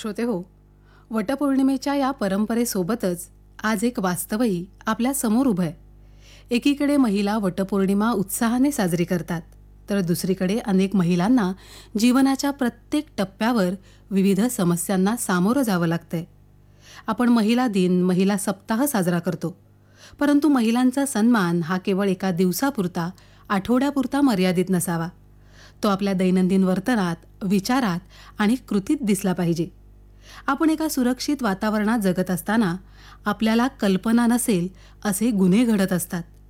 श्रोते हो, वटपौर्णिमेच्या या परंपरेसोबतच आज एक वास्तवही आपल्या समोर उभं आहे. एकीकडे महिला वटपौर्णिमा उत्साहाने साजरी करतात, तर दुसरीकडे अनेक महिलांना जीवनाच्या प्रत्येक टप्प्यावर विविध समस्यांना सामोरं जावं लागतंय. आपण महिला दिन, महिला सप्ताह साजरा करतो, परंतु महिलांचा सन्मान हा केवळ एका दिवसापुरता, आठवड्यापुरता मर्यादित नसावा. तो आपल्या दैनंदिन वर्तनात, विचारात आणि कृतीत दिसला पाहिजे. आपण एका सुरक्षित वातावरणात जगत असताना आपल्याला कल्पना नसेल असे गुन्हे घडत असतात.